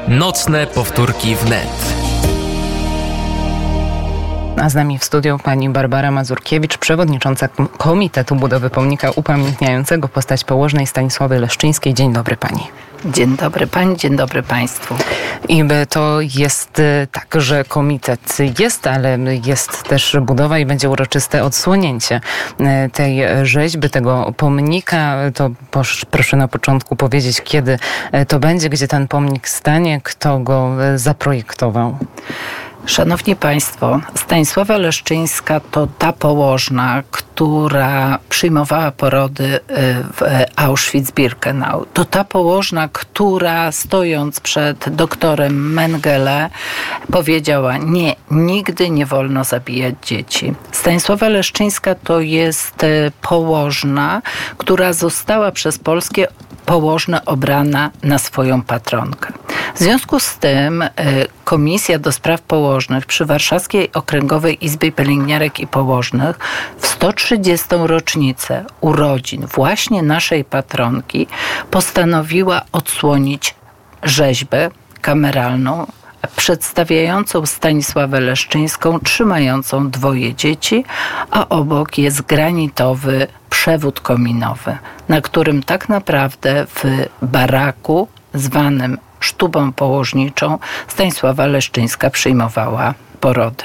Nocne powtórki wnet. A z nami w studiu pani Barbara Mazurkiewicz, przewodnicząca Komitetu Budowy Pomnika upamiętniającego postać położnej Stanisławy Leszczyńskiej. Dzień dobry pani. Dzień dobry pani, dzień dobry państwu. I to jest tak, że komitet jest, ale jest też budowa i będzie uroczyste odsłonięcie tej rzeźby, tego pomnika. To proszę na początku powiedzieć, kiedy to będzie, gdzie ten pomnik stanie, kto go zaprojektował. Szanowni Państwo, Stanisława Leszczyńska to ta położna, która przyjmowała porody w Auschwitz-Birkenau. To ta położna, która stojąc przed doktorem Mengele powiedziała: nie, nigdy nie wolno zabijać dzieci. Stanisława Leszczyńska to jest położna, która została przez polskie położne obrana na swoją patronkę. W związku z tym Komisja do Spraw Położnych przy Warszawskiej Okręgowej Izbie Pielęgniarek i Położnych w 130. rocznicę urodzin właśnie naszej patronki postanowiła odsłonić rzeźbę kameralną przedstawiającą Stanisławę Leszczyńską trzymającą dwoje dzieci, a obok jest granitowy przewód kominowy, na którym tak naprawdę w baraku zwanym sztubą położniczą Stanisława Leszczyńska przyjmowała porody.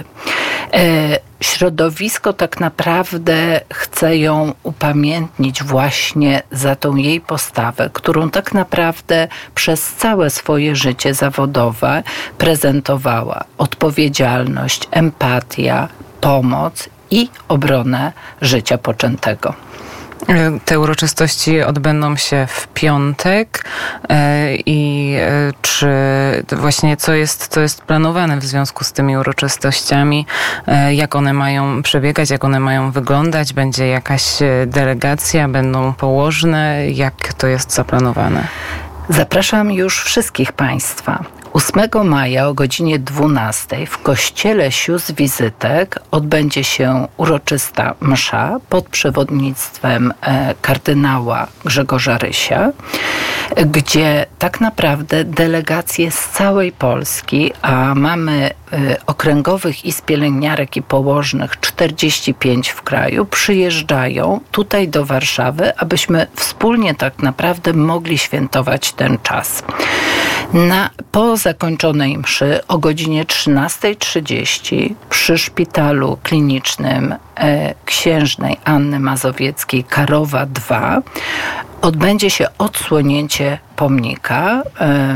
Środowisko tak naprawdę chce ją upamiętnić właśnie za tą jej postawę, którą tak naprawdę przez całe swoje życie zawodowe prezentowała. Odpowiedzialność, empatia, pomoc i obronę życia poczętego. Te uroczystości odbędą się w piątek i czy właśnie co jest planowane w związku z tymi uroczystościami, jak one mają przebiegać, jak one mają wyglądać, będzie jakaś delegacja, będą położne, jak to jest zaplanowane? Zapraszam już wszystkich Państwa. 8 maja o godzinie 12 w kościele Sióstr Wizytek odbędzie się uroczysta msza pod przewodnictwem kardynała Grzegorza Rysia, gdzie tak naprawdę delegacje z całej Polski, a mamy okręgowych izb pielęgniarek i położnych 45 w kraju, przyjeżdżają tutaj do Warszawy, abyśmy wspólnie tak naprawdę mogli świętować ten czas. Po zakończonej mszy o godzinie 13:30 przy szpitalu klinicznym księżnej Anny Mazowieckiej Karowa 2 odbędzie się odsłonięcie pomnika.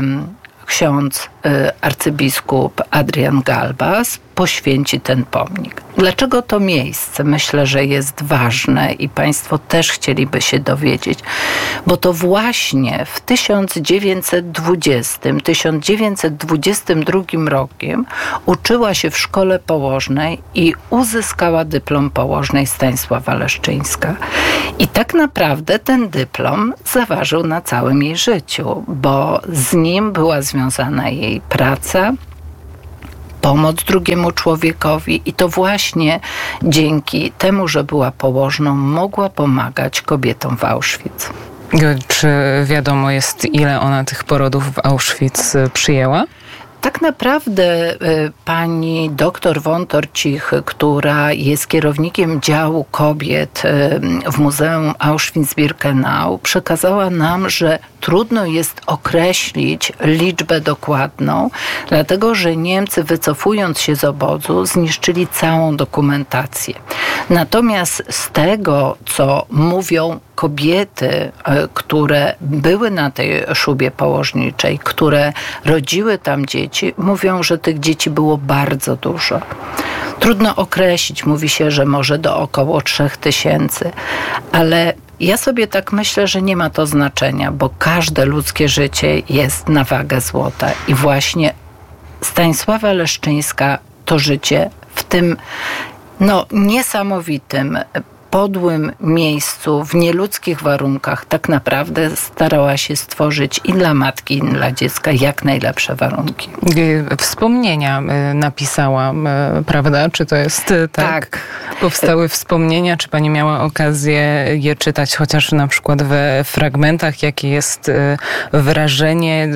Ksiądz arcybiskup Adrian Galbas poświęci ten pomnik. Dlaczego to miejsce? Myślę, że jest ważne i Państwo też chcieliby się dowiedzieć, bo to właśnie w 1922 rokiem uczyła się w szkole położnej i uzyskała dyplom położnej Stanisława Leszczyńska. I tak naprawdę ten dyplom zaważył na całym jej życiu, bo z nim była związana jej praca, pomoc drugiemu człowiekowi i to właśnie dzięki temu, że była położną, mogła pomagać kobietom w Auschwitz. Czy wiadomo jest, ile ona tych porodów w Auschwitz przyjęła? Tak naprawdę pani doktor Wątorcich, która jest kierownikiem działu kobiet w Muzeum Auschwitz-Birkenau, przekazała nam, że trudno jest określić liczbę dokładną, dlatego że Niemcy, wycofując się z obozu, zniszczyli całą dokumentację. Natomiast z tego, co mówią kobiety, które były na tej szubie położniczej, które rodziły tam dzieci, mówią, że tych dzieci było bardzo dużo. Trudno określić, mówi się, że może do około 3000, ale ja sobie tak myślę, że nie ma to znaczenia, bo każde ludzkie życie jest na wagę złota i właśnie Stanisława Leszczyńska to życie w tym niesamowitym podłym miejscu, w nieludzkich warunkach tak naprawdę starała się stworzyć i dla matki, i dla dziecka jak najlepsze warunki. Wspomnienia napisała, prawda? Czy to jest tak? Powstały wspomnienia, czy pani miała okazję je czytać, chociaż na przykład we fragmentach, jakie jest wrażenie,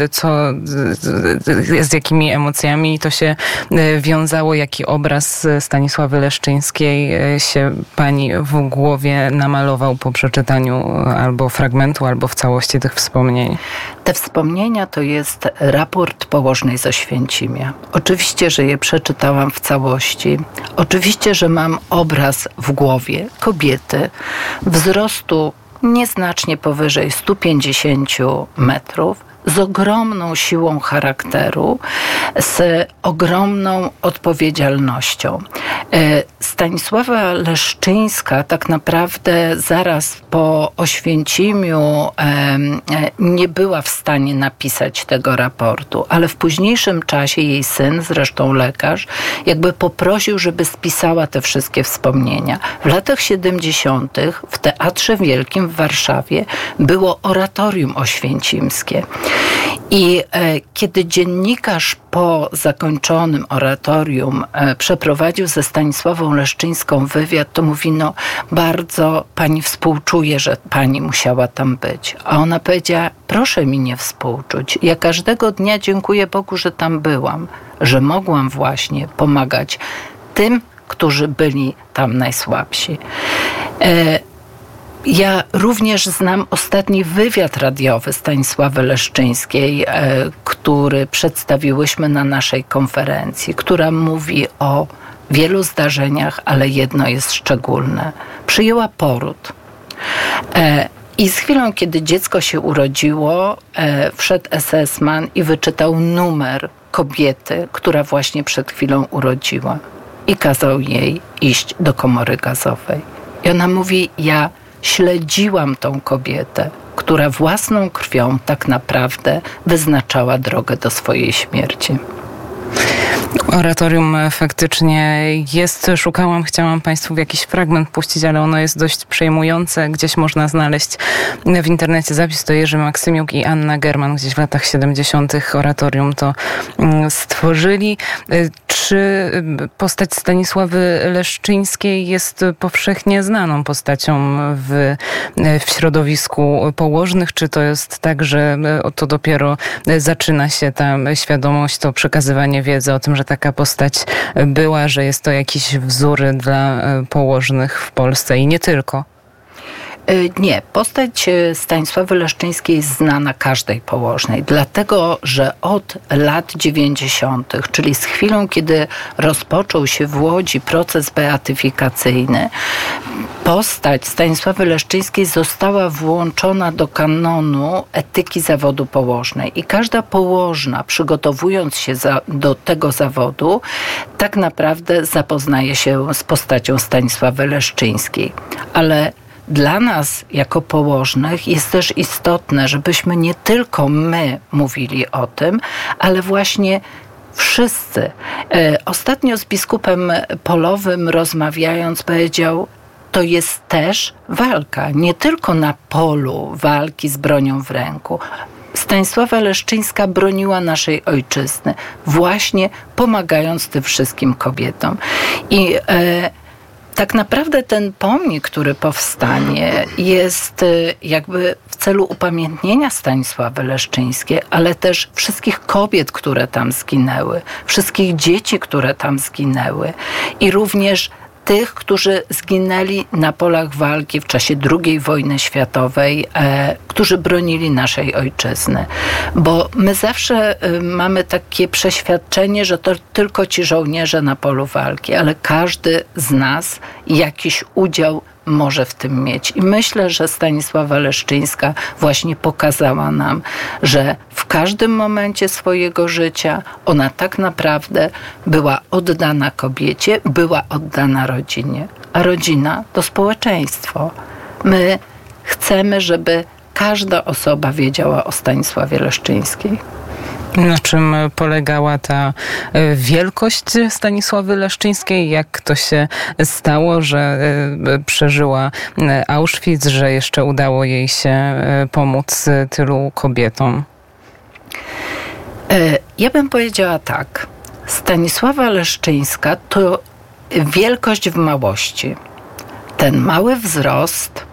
z jakimi emocjami to się wiązało, jaki obraz Stanisławy Leszczyńskiej się pani w głowie namalował po przeczytaniu albo fragmentu, albo w całości tych wspomnień? Te wspomnienia to jest raport położnej z Oświęcimia. Oczywiście, że je przeczytałam w całości. Oczywiście, że mam obraz w głowie kobiety wzrostu nieznacznie powyżej 150 metrów, z ogromną siłą charakteru, z ogromną odpowiedzialnością. Stanisława Leszczyńska tak naprawdę zaraz po Oświęcimiu nie była w stanie napisać tego raportu, ale w późniejszym czasie jej syn, zresztą lekarz, jakby poprosił, żeby spisała te wszystkie wspomnienia. W latach 70. w Teatrze Wielkim w Warszawie było oratorium oświęcimskie. I kiedy dziennikarz po zakończonym oratorium przeprowadził ze Stanisławą Leszczyńską wywiad, to mówi, no bardzo pani współczuje, że pani musiała tam być. A ona powiedziała, proszę mi nie współczuć. Ja każdego dnia dziękuję Bogu, że tam byłam, że mogłam właśnie pomagać tym, którzy byli tam najsłabsi. Ja również znam ostatni wywiad radiowy Stanisławy Leszczyńskiej, który przedstawiłyśmy na naszej konferencji, która mówi o wielu zdarzeniach, ale jedno jest szczególne. Przyjęła poród. I z chwilą, kiedy dziecko się urodziło, wszedł SS-man i wyczytał numer kobiety, która właśnie przed chwilą urodziła. I kazał jej iść do komory gazowej. I ona mówi, ja śledziłam tą kobietę, która własną krwią tak naprawdę wyznaczała drogę do swojej śmierci. Oratorium faktycznie jest. Chciałam Państwu jakiś fragment puścić, ale ono jest dość przejmujące. Gdzieś można znaleźć w internecie zapis. To Jerzy Maksymiuk i Anna German gdzieś w latach 70. oratorium to stworzyli. Czy postać Stanisławy Leszczyńskiej jest powszechnie znaną postacią w środowisku położnych? Czy to jest tak, że to dopiero zaczyna się ta świadomość, to przekazywanie wiedzy o tym, że taka postać była, że jest to jakiś wzór dla położnych w Polsce i nie tylko? Nie, postać Stanisławy Leszczyńskiej jest znana każdej położnej, dlatego że od lat 90., czyli z chwilą, kiedy rozpoczął się w Łodzi proces beatyfikacyjny, postać Stanisławy Leszczyńskiej została włączona do kanonu etyki zawodu położnej. I każda położna, przygotowując się do tego zawodu, tak naprawdę zapoznaje się z postacią Stanisławy Leszczyńskiej. Ale dla nas, jako położnych, jest też istotne, żebyśmy nie tylko my mówili o tym, ale właśnie wszyscy. Ostatnio z biskupem Polowym rozmawiając powiedział, to jest też walka, nie tylko na polu walki z bronią w ręku. Stanisława Leszczyńska broniła naszej ojczyzny, właśnie pomagając tym wszystkim kobietom. I tak naprawdę ten pomnik, który powstanie, jest jakby w celu upamiętnienia Stanisławy Leszczyńskiej, ale też wszystkich kobiet, które tam zginęły, wszystkich dzieci, które tam zginęły i również tych, którzy zginęli na polach walki w czasie II wojny światowej, którzy bronili naszej ojczyzny. Bo my zawsze mamy takie przeświadczenie, że to tylko ci żołnierze na polu walki, ale każdy z nas jakiś udział może w tym mieć. I myślę, że Stanisława Leszczyńska właśnie pokazała nam, że w każdym momencie swojego życia ona tak naprawdę była oddana kobiecie, była oddana rodzinie. A rodzina to społeczeństwo. My chcemy, żeby każda osoba wiedziała o Stanisławie Leszczyńskiej. Na czym polegała ta wielkość Stanisławy Leszczyńskiej? Jak to się stało, że przeżyła Auschwitz, że jeszcze udało jej się pomóc tylu kobietom? Ja bym powiedziała tak. Stanisława Leszczyńska to wielkość w małości. Ten mały wzrost,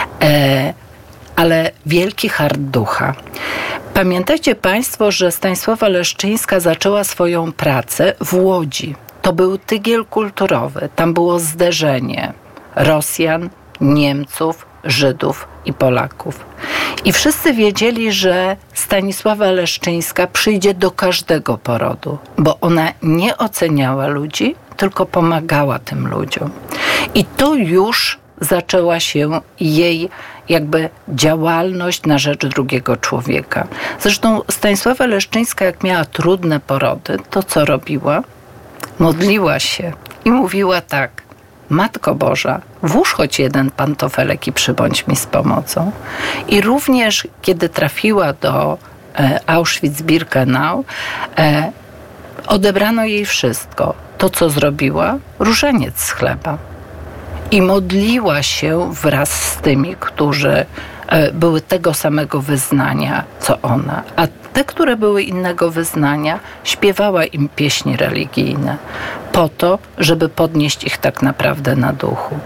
ale wielki hart ducha. Pamiętajcie Państwo, że Stanisława Leszczyńska zaczęła swoją pracę w Łodzi. To był tygiel kulturowy. Tam było zderzenie Rosjan, Niemców, Żydów i Polaków. I wszyscy wiedzieli, że Stanisława Leszczyńska przyjdzie do każdego porodu, bo ona nie oceniała ludzi, tylko pomagała tym ludziom. I to już zaczęła się jej jakby działalność na rzecz drugiego człowieka. Zresztą Stanisława Leszczyńska, jak miała trudne porody, to co robiła? Modliła się i mówiła tak: Matko Boża, włóż choć jeden pantofelek i przybądź mi z pomocą. I również kiedy trafiła do Auschwitz-Birkenau, odebrano jej wszystko. To, co zrobiła? Różaniec z chleba. I modliła się wraz z tymi, którzy były tego samego wyznania, co ona. A te, które były innego wyznania, śpiewała im pieśni religijne po to, żeby podnieść ich tak naprawdę na duchu.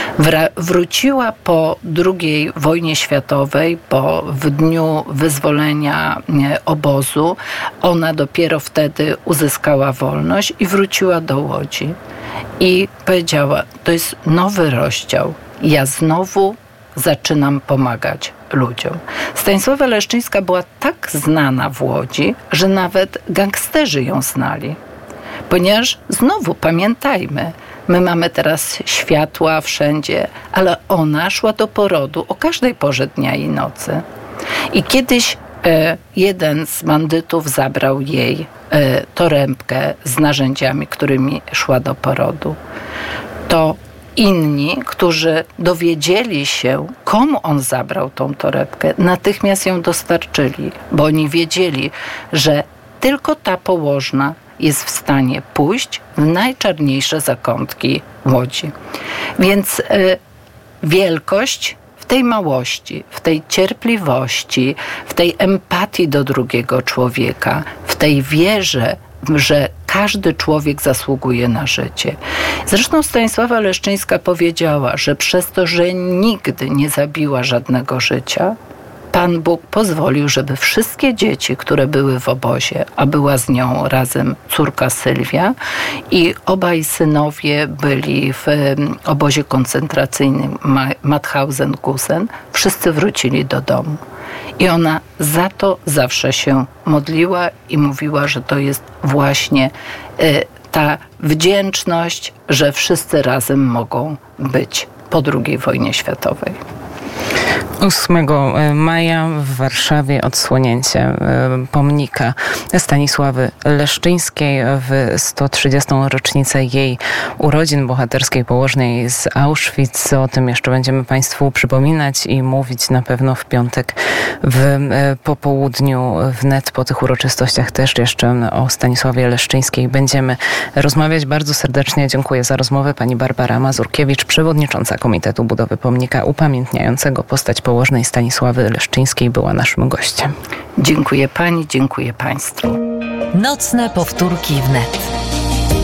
Wróciła po II wojnie światowej, bo w dniu wyzwolenia obozu ona dopiero wtedy uzyskała wolność i wróciła do Łodzi. I powiedziała, to jest nowy rozdział. Ja znowu zaczynam pomagać ludziom. Stanisława Leszczyńska była tak znana w Łodzi, że nawet gangsterzy ją znali. Ponieważ znowu pamiętajmy, my mamy teraz światła wszędzie, ale ona szła do porodu o każdej porze dnia i nocy. I kiedyś jeden z bandytów zabrał jej torebkę z narzędziami, którymi szła do porodu. To inni, którzy dowiedzieli się, komu on zabrał tą torebkę, natychmiast ją dostarczyli, bo oni wiedzieli, że tylko ta położna jest w stanie pójść w najczarniejsze zakątki Łodzi. Więc wielkość w tej małości, w tej cierpliwości, w tej empatii do drugiego człowieka, w tej wierze, że każdy człowiek zasługuje na życie. Zresztą Stanisława Leszczyńska powiedziała, że przez to, że nigdy nie zabiła żadnego życia, Pan Bóg pozwolił, żeby wszystkie dzieci, które były w obozie, a była z nią razem córka Sylwia i obaj synowie byli w obozie koncentracyjnym Mauthausen-Gusen, wszyscy wrócili do domu. I ona za to zawsze się modliła i mówiła, że to jest właśnie ta wdzięczność, że wszyscy razem mogą być po II wojnie światowej. 8 maja w Warszawie odsłonięcie pomnika Stanisławy Leszczyńskiej w 130. rocznicę jej urodzin bohaterskiej położnej z Auschwitz. O tym jeszcze będziemy Państwu przypominać i mówić na pewno w piątek w popołudniu wnet. Po tych uroczystościach też jeszcze o Stanisławie Leszczyńskiej będziemy rozmawiać. Bardzo serdecznie dziękuję za rozmowę. Pani Barbara Mazurkiewicz, przewodnicząca Komitetu Budowy Pomnika upamiętniającego postać położnej Stanisławy Leszczyńskiej, była naszym gościem. Dziękuję Pani, dziękuję Państwu. Nocne powtórki wnet.